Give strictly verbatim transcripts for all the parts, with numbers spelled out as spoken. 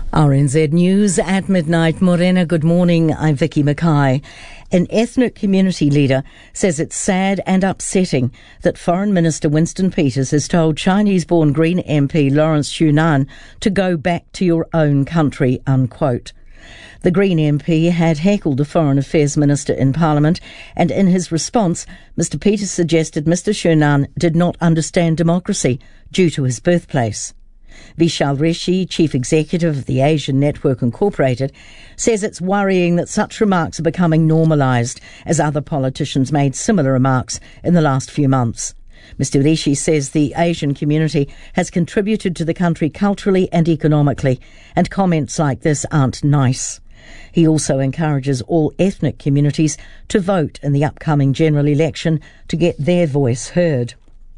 R N Z News at midnight. Morena, good morning. I'm Vicky Mackay. An ethnic community leader says it's sad and upsetting that Foreign Minister Winston Peters has told Chinese-born Green M P Lawrence Shunan to go back to your own country, unquote. The Green M P had heckled the Foreign Affairs Minister in Parliament, and in his response, Mister Peters suggested Mister Shunan did not understand democracy due to his birthplace. Vishal Rishi, Chief Executive of the Asian Network Incorporated, says it's worrying that such remarks are becoming normalised as other politicians made similar remarks in the last few months. Mister Rishi says the Asian community has contributed to the country culturally and economically, and comments like this aren't nice. He also encourages all ethnic communities to vote in the upcoming general election to get their voice heard.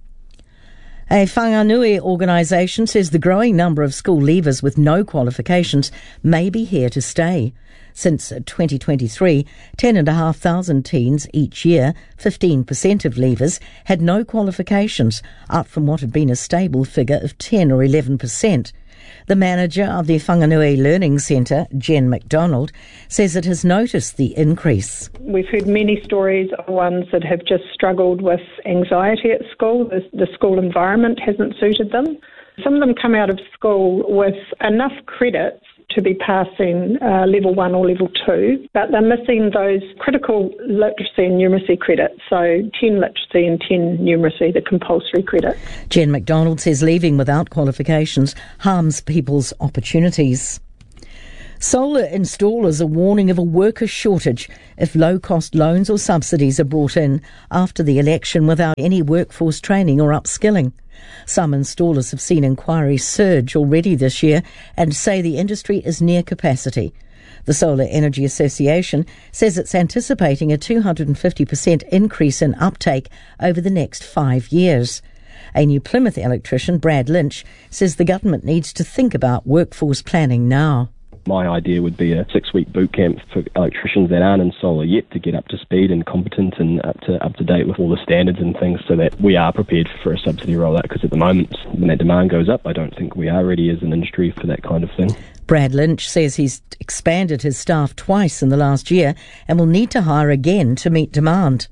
A Whanganui organisation says the growing number of school leavers with no qualifications may be here to stay. Since twenty twenty-three, ten and a half thousand teens each year, fifteen percent of leavers, had no qualifications, up from what had been a stable figure of ten or eleven percent. The manager of the Whanganui Learning Centre, Jen McDonald, says it has noticed the increase. We've heard many stories of ones that have just struggled with anxiety at school. The, the school environment hasn't suited them. Some of them come out of school with enough credits to be passing uh, level one or level two, but they're missing those critical literacy and numeracy credits, so ten literacy and ten numeracy, the compulsory credits. Jen McDonald says leaving without qualifications harms people's opportunities. Solar installers are warning of a worker shortage if low-cost loans or subsidies are brought in after the election without any workforce training or upskilling. Some installers have seen inquiries surge already this year and say the industry is near capacity. The Solar Energy Association says it's anticipating a two hundred fifty percent increase in uptake over the next five years. A New Plymouth electrician, Brad Lynch, says the government needs to think about workforce planning now. My idea would be a six-week boot camp for electricians that aren't in solar yet to get up to speed and competent and up to up to date with all the standards and things so that we are prepared for a subsidy rollout, because at the moment, when that demand goes up, I don't think we are ready as an industry for that kind of thing. Brad Lynch says he's expanded his staff twice in the last year and will need to hire again to meet demand.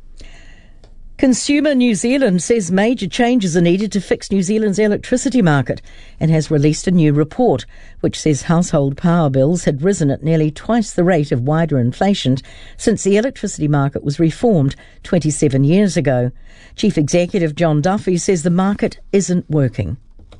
Consumer New Zealand says major changes are needed to fix New Zealand's electricity market and has released a new report which says household power bills had risen at nearly twice the rate of wider inflation since the electricity market was reformed twenty-seven years ago. Chief Executive John Duffy says the market isn't working.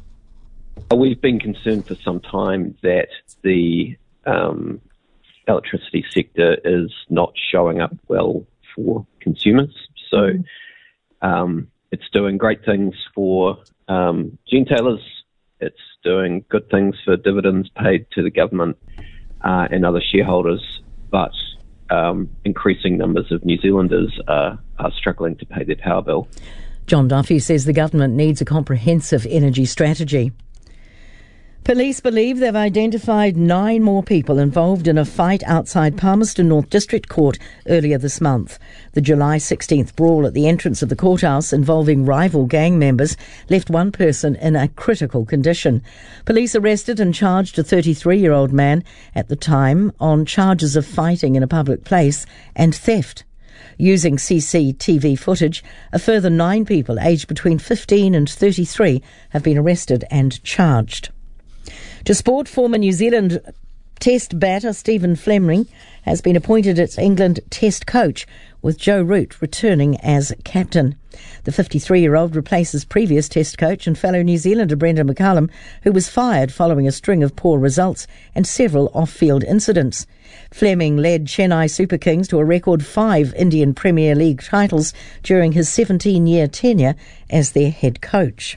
We've been concerned for some time that the um, electricity sector is not showing up well for consumers. So mm. Um, it's doing great things for um, gentailers. It's doing good things for dividends paid to the government uh, and other shareholders, but um, increasing numbers of New Zealanders are, are struggling to pay their power bill. John Duffy says the government needs a comprehensive energy strategy. Police believe they've identified nine more people involved in a fight outside Palmerston North District Court earlier this month. The July sixteenth brawl at the entrance of the courthouse involving rival gang members left one person in a critical condition. Police arrested and charged a thirty-three-year-old man at the time on charges of fighting in a public place and theft. Using C C T V footage, a further nine people aged between fifteen and thirty-three have been arrested and charged. To sport, former New Zealand Test batter Stephen Fleming has been appointed as England Test coach, with Joe Root returning as captain. The fifty-three-year-old replaces previous Test coach and fellow New Zealander Brendan McCullum, who was fired following a string of poor results and several off-field incidents. Fleming led Chennai Super Kings to a record five Indian Premier League titles during his seventeen-year tenure as their head coach.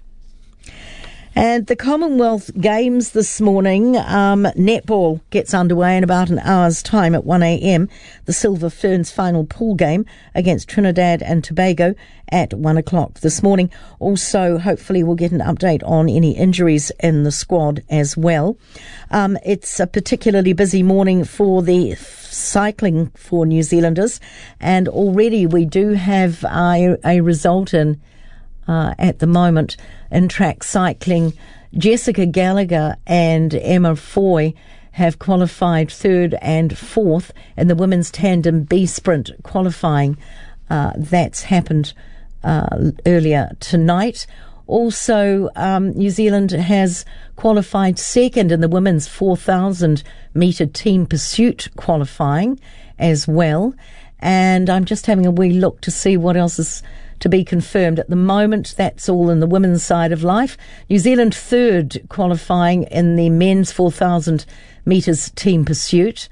And the Commonwealth Games this morning, um, netball gets underway in about an hour's time at one a.m. The Silver Ferns final pool game against Trinidad and Tobago at one o'clock this morning. Also, hopefully we'll get an update on any injuries in the squad as well. Um, it's a particularly busy morning for the cycling for New Zealanders, and already we do have a, a result in Uh, at the moment in track cycling. Jessica Gallagher and Emma Foy have qualified third and fourth in the women's tandem B sprint qualifying. Uh, that's happened uh, earlier tonight. Also, um, New Zealand has qualified second in the women's four thousand metre team pursuit qualifying as well. And I'm just having a wee look to see what else is to be confirmed. At the moment, that's all in the women's side of life. New Zealand third qualifying in the men's four thousand metres team pursuit.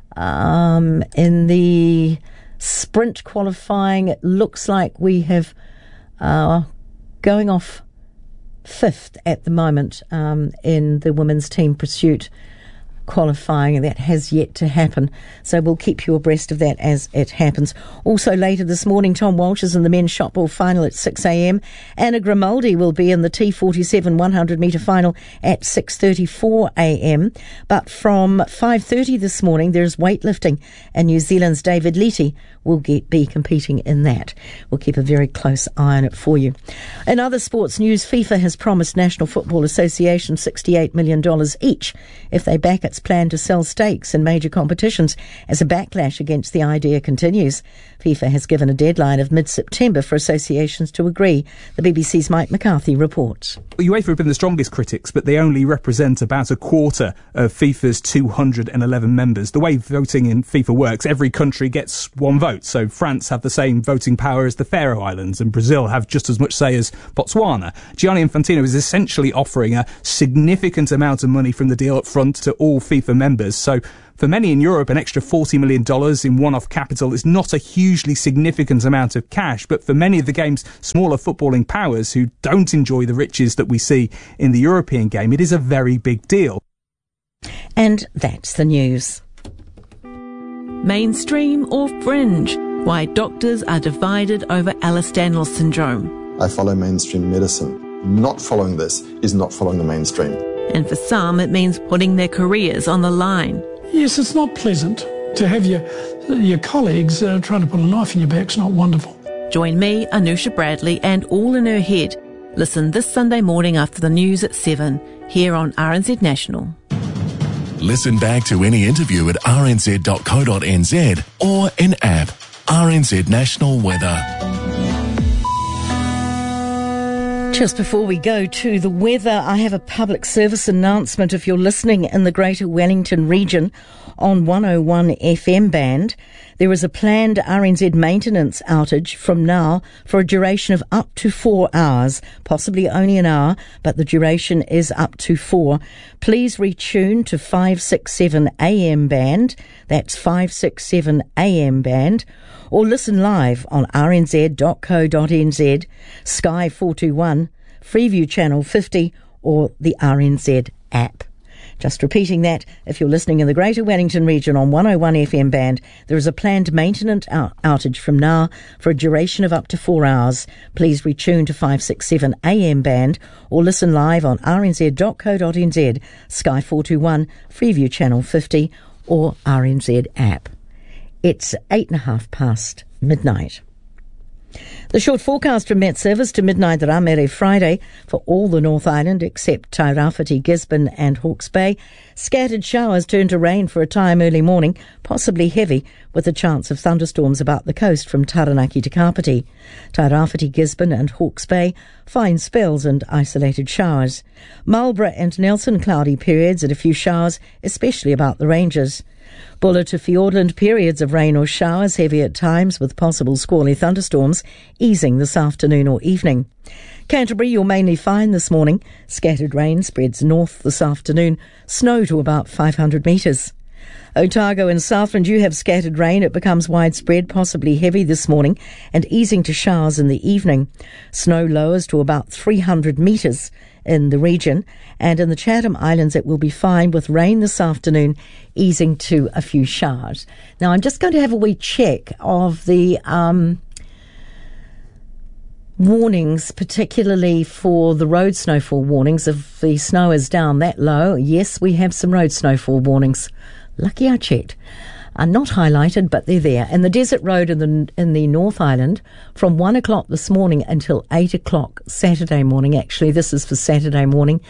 Um, in the sprint qualifying, it looks like we have uh, going off fifth at the moment um, in the women's team pursuit qualifying, and that has yet to happen. So we'll keep you abreast of that as it happens. Also later this morning, Tom Walsh is in the men's shot ball final at six a.m. Anna Grimaldi will be in the T forty-seven one hundred metre final at six thirty-four a.m. But from five thirty this morning, there's weightlifting, and New Zealand's David Leety will get, be competing in that. We'll keep a very close eye on it for you. In other sports news, FIFA has promised National Football Association sixty-eight million dollars each if they back its plan to sell stakes in major competitions as a backlash against the idea continues. FIFA has given a deadline of mid-September for associations to agree. The B B C's Mike McCarthy reports. UEFA have been the strongest critics, but they only represent about a quarter of FIFA's two hundred eleven members. The way voting in FIFA works, every country gets one vote. So France have the same voting power as the Faroe Islands, and Brazil have just as much say as Botswana. Gianni Infantino is essentially offering a significant amount of money from the deal up front to all FIFA members. So for many in Europe, an extra forty million dollars in one-off capital is not a hugely significant amount of cash, but for many of the game's smaller footballing powers who don't enjoy the riches that we see in the European game, it is a very big deal. And that's the news. Mainstream or fringe? Why doctors are divided over Ehlers-Danlos syndrome. I follow mainstream medicine. Not following this is not following the mainstream. And for some, it means putting their careers on the line. Yes, it's not pleasant to have your your colleagues uh, trying to put a knife in your back. It's not wonderful. Join me, Anusha Bradley, and All in Her Head. Listen this Sunday morning after the news at seven, here on R N Z National. Listen back to any interview at r n z dot co dot n z or in app. R N Z National Weather. Just before we go to the weather, I have a public service announcement. If you're listening in the Greater Wellington region on one oh one F M band, there is a planned R N Z maintenance outage from now for a duration of up to four hours, possibly only an hour, but the duration is up to four. Please retune to five sixty-seven A M band, that's five sixty-seven A M band, or listen live on r n z dot co dot n z, Sky four twenty-one, Freeview Channel fifty, or the R N Z app. Just repeating that, if you're listening in the Greater Wellington region on one oh one F M band, there is a planned maintenance out- outage from now for a duration of up to four hours. Please retune to five sixty-seven A M band or listen live on r n z dot co dot n z, Sky four twenty-one, Freeview Channel fifty, or R N Z app. It's eight and a half past midnight. The short forecast from Met Service to midnight the Ramere Friday for all the North Island except Tairāwhiti, Gisborne and Hawke's Bay. Scattered showers turn to rain for a time early morning, possibly heavy, with a chance of thunderstorms about the coast from Taranaki to Kapiti. Tairāwhiti, Gisborne and Hawke's Bay, fine spells and isolated showers. Marlborough and Nelson, cloudy periods and a few showers, especially about the ranges. Buller to Fiordland, periods of rain or showers, heavy at times with possible squally thunderstorms, easing this afternoon or evening. Canterbury, you're mainly fine this morning. Scattered rain spreads north this afternoon. Snow to about five hundred metres. Otago and Southland, you have scattered rain. It becomes widespread, possibly heavy this morning, and easing to showers in the evening. Snow lowers to about three hundred metres in the region, and in the Chatham Islands it will be fine with rain this afternoon, easing to a few showers. Now I'm just going to have a wee check of the um, warnings, particularly for the road snowfall warnings. If the snow is down that low, yes, we have some road snowfall warnings. Lucky I checked. Are not highlighted, but they're there. And the Desert Road in the in the North Island, from one o'clock this morning until eight o'clock Saturday morning. Actually, this is for Saturday morning.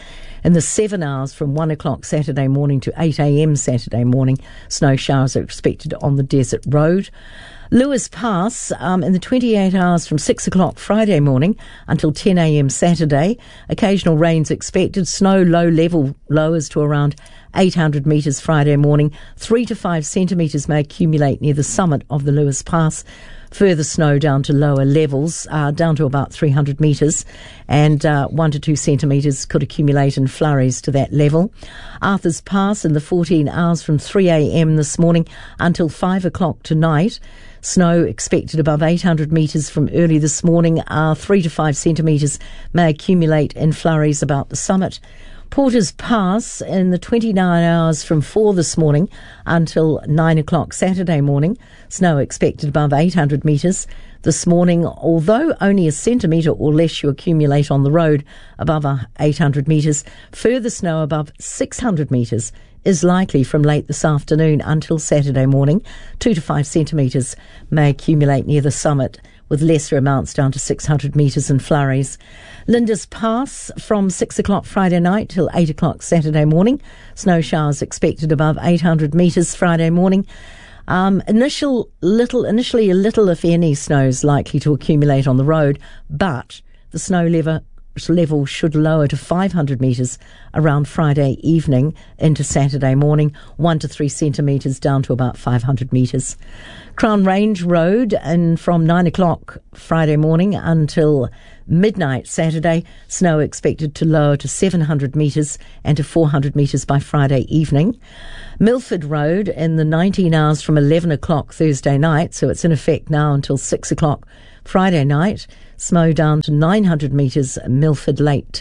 In the seven hours from one o'clock Saturday morning to eight a.m. Saturday morning, snow showers are expected on the Desert Road. Lewis Pass, um, in the twenty-eight hours from six o'clock Friday morning until ten a.m. Saturday. Occasional rains expected. Snow low level lowers to around eight hundred metres Friday morning. Three to five centimetres may accumulate near the summit of the Lewis Pass. Further snow down to lower levels, uh, down to about three hundred metres, and uh, one to two centimetres could accumulate in flurries to that level. Arthur's Pass in the fourteen hours from three a.m. this morning until five o'clock tonight. Snow expected above eight hundred metres from early this morning. Uh, three to five centimetres may accumulate in flurries about the summit. Porter's Pass in the twenty-nine hours from four this morning until nine o'clock Saturday morning. Snow expected above eight hundred metres this morning, although only a centimetre or less you accumulate on the road above eight hundred metres. Further snow above six hundred metres is likely from late this afternoon until Saturday morning. Two to five centimetres may accumulate near the summit, with lesser amounts down to six hundred metres in flurries. Linda's Pass from six o'clock Friday night till eight o'clock Saturday morning. Snow showers expected above eight hundred metres Friday morning. Um, initial little, initially a little, if any, snow is likely to accumulate on the road, but the snow level level should lower to five hundred metres around Friday evening into Saturday morning, one to three centimetres down to about five hundred metres. Crown Range Road, and from nine o'clock Friday morning until midnight Saturday, snow expected to lower to seven hundred metres and to four hundred metres by Friday evening. Milford Road in the nineteen hours from eleven o'clock Thursday night, so it's in effect now until six o'clock Friday night. Snow down to nine hundred metres Milford late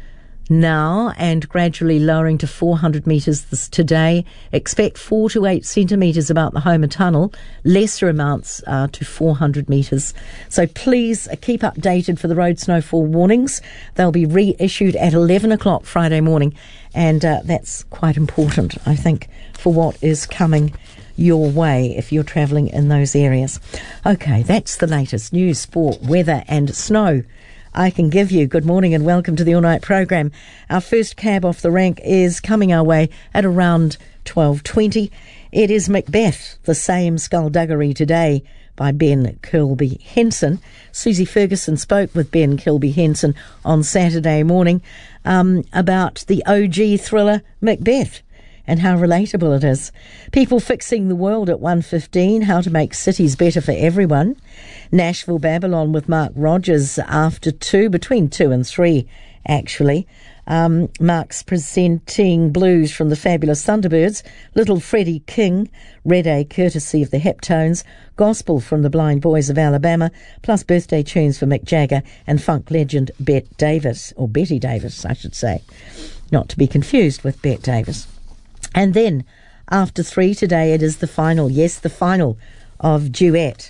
now and gradually lowering to four hundred metres this today. Expect four to eight centimetres about the Homer Tunnel, lesser amounts uh, to four hundred metres. So please uh, keep updated for the road snowfall warnings. They'll be reissued at eleven o'clock Friday morning, and uh, that's quite important, I think, for what is coming your way if you're travelling in those areas. Okay, that's the latest news, sport, weather and snow I can give you. Good morning and welcome to the All Night programme. Our first cab off the rank is coming our way at around twelve twenty. It is Macbeth, the same skullduggery today, by Ben Kilby Henson. Susie Ferguson spoke with Ben Kilby Henson on Saturday morning um, about the O G thriller Macbeth and how relatable it is. People fixing the world at one fifteen, how to make cities better for everyone. Nashville Babylon with Mark Rogers after two, between two and three, actually. Um, Mark's presenting blues from the fabulous Thunderbirds, Little Freddie King, Red A courtesy of the Heptones, gospel from the Blind Boys of Alabama, plus birthday tunes for Mick Jagger and funk legend Bette Davis, or Betty Davis, I should say, not to be confused with Bette Davis. And then, after three today, it is the final, yes, the final of Duet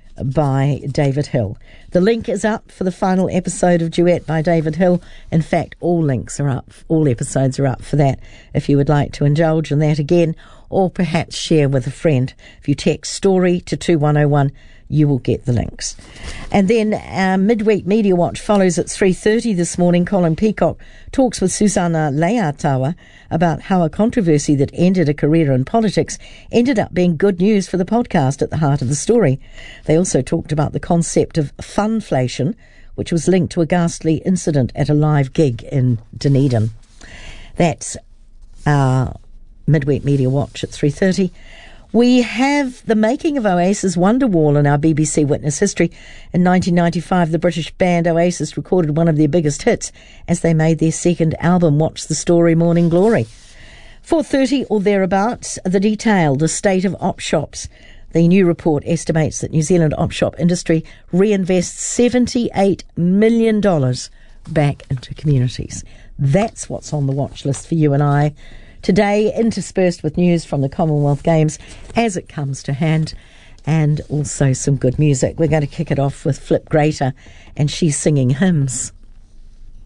by David Hill. The link is up for the final episode of Duet by David Hill. In fact, all links are up, all episodes are up for that, if you would like to indulge in that again, or perhaps share with a friend. If you text STORY to two one oh one, you will get the links. And then our midweek media watch follows at three thirty this morning. Colin Peacock talks with Susanna Leatawa about how a controversy that ended a career in politics ended up being good news for the podcast at the heart of the story. They also talked about the concept of funflation, which was linked to a ghastly incident at a live gig in Dunedin. That's our midweek media watch at three thirty. We have the making of Oasis' Wonderwall in our B B C Witness history. In nineteen ninety-five, the British band Oasis recorded one of their biggest hits as they made their second album, Watch the Story, Morning Glory. four thirty or thereabouts, the detail, the state of op shops. The new report estimates that New Zealand op shop industry reinvests seventy-eight million dollars back into communities. That's what's on the watch list for you and I. Today, interspersed with news from the Commonwealth Games as it comes to hand, and also some good music. We're going to kick it off with Flip Greater, and she's singing hymns.